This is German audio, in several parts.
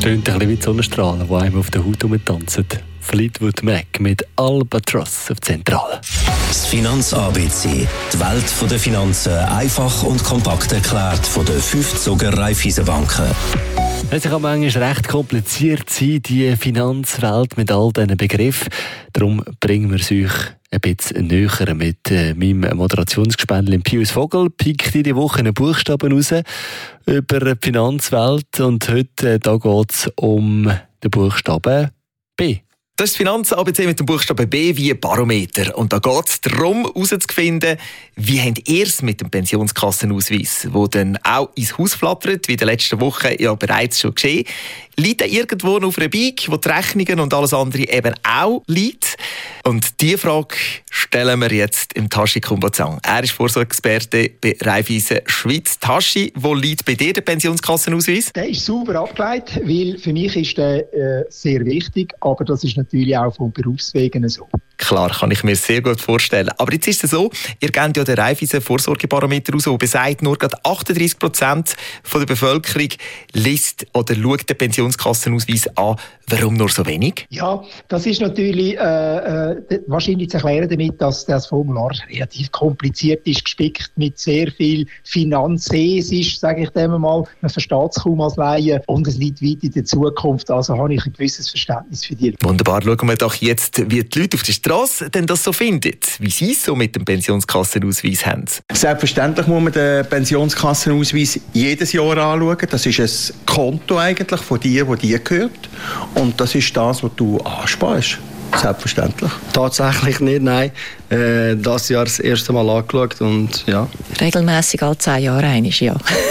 Tönt ein bisschen wie die Sonnenstrahlen, die einem auf der Haut tanzen. Fleetwood Mac mit Albatross auf Zentral. Das Finanz-ABC. Die Welt der Finanzen einfach und kompakt erklärt von den 5 Zuger Raiffeisenbanken. Es kann manchmal recht kompliziert sein, die Finanzwelt mit all diesen Begriffen. Darum bringen wir es euch ein bisschen näher mit meinem Moderationsgespännchen Pius Vogel. Pickt jede Woche einen Buchstaben raus über die Finanzwelt. Und heute geht es um den Buchstaben B. Das ist das Finanz-ABC mit dem Buchstaben B wie Barometer. Und da geht es darum, herauszufinden, wie habt ihr es mit dem Pensionskassenausweis, der dann auch ins Haus flattert, wie in der letzten Woche ja bereits schon geschehen. Liegt er irgendwo auf einer Bike, wo die Rechnungen und alles andere eben auch liegt? Und diese Frage stellen wir jetzt im Tashi Kumbazang. Er ist Vorsorgeexperte bei Raiffeisen Schweiz. Tashi, wo liegt bei dir der Pensionskassenausweis? Der ist sauber abgeleitet, weil für mich ist der sehr wichtig, aber das ist natürlich auch von Berufswegen so. Klar, kann ich mir sehr gut vorstellen. Aber jetzt ist es so, ihr gebt ja den Raiffeisen Vorsorgebarometer raus, der besagt, nur gerade 38% der Bevölkerung liest oder schaut den Pensionskassenausweis an. Warum nur so wenig? Ja, das ist natürlich wahrscheinlich zu erklären damit, dass das Formular relativ kompliziert ist, gespickt mit sehr viel Finanzesisch, sage ich dem mal. Man versteht es kaum als Laie und es liegt weit in der Zukunft. Also habe ich ein gewisses Verständnis für die. Wunderbar, schauen wir doch jetzt, wie die Leute auf der Straße denn das so finden, wie sie es so mit dem Pensionskassenausweis haben. Selbstverständlich muss man den Pensionskassenausweis jedes Jahr anschauen. Das ist ein Konto eigentlich von dir, das dir gehört. Und das ist das, was du ansparst. Selbstverständlich. Tatsächlich nicht, nein. Das Jahr das erste Mal angeschaut und ja. Regelmässig alle 10 Jahre einmal, ja.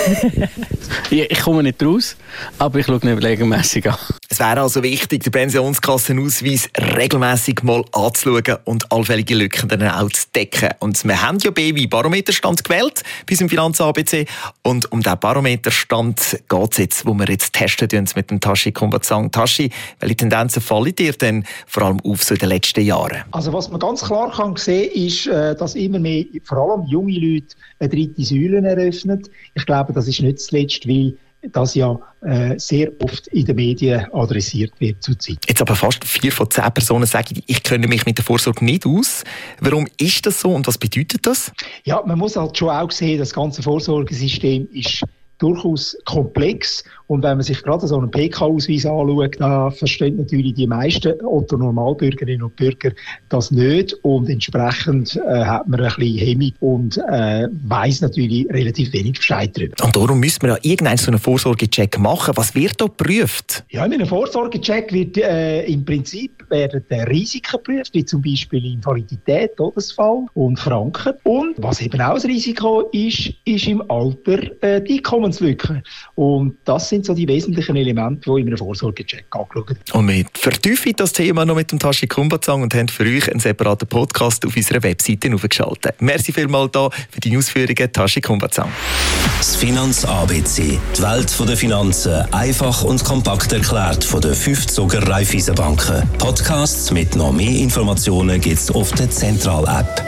Ich komme nicht raus, aber ich schaue nicht regelmässig an. Es wäre also wichtig, den Pensionskassenausweis regelmässig mal anzuschauen und allfällige Lücken dann auch zu decken. Und wir haben ja B wie Barometerstand gewählt bei unserem Finanz-ABC. Und um diesen Barometerstand geht es jetzt, wo wir jetzt testen mit dem Tashi Kumbazang. Tashi, welche Tendenzen fallen dir denn vor allem auf so in den letzten Jahren? Also was man ganz klar kann sehen, ist, dass immer mehr, vor allem junge Leute, eine dritte Säule eröffnen. Ich glaube, das ist nicht zuletzt, weil das ja sehr oft in den Medien adressiert wird zurzeit. Jetzt aber fast 4 von 10 Personen sagen, ich kenne mich mit der Vorsorge nicht aus. Warum ist das so und was bedeutet das? Ja, man muss halt schon auch sehen, das ganze Vorsorgesystem ist durchaus komplex. Und wenn man sich gerade so einen PK-Ausweis anschaut, da verstehen natürlich die meisten Otto-Normalbürgerinnen und Bürger das nicht. Und entsprechend hat man ein bisschen Hemmung und weiss natürlich relativ wenig Bescheid darüber. Und darum müssen wir ja irgendeinen so einen Vorsorgecheck machen. Was wird da geprüft? Ja, in einem Vorsorgecheck wird im Prinzip werden Risiken geprüft, wie zum Beispiel Invalidität, Todesfall und Franken. Und was eben auch ein Risiko ist, ist im Alter die Einkommenslücke. Und das sind so die wesentlichen Elemente, die in einem Vorsorgecheck angeschaut werden. Und wir vertiefen das Thema noch mit dem Tashi Kumbazang und haben für euch einen separaten Podcast auf unserer Webseite aufgeschaltet. Merci vielmals da für die Ausführungen, Tashi Kumbazang. Das Finanz-ABC. Die Welt der Finanzen einfach und kompakt erklärt von den 5 Zuger Raiffeisenbanken. Podcasts mit noch mehr Informationen gibt es auf der Zentral-App.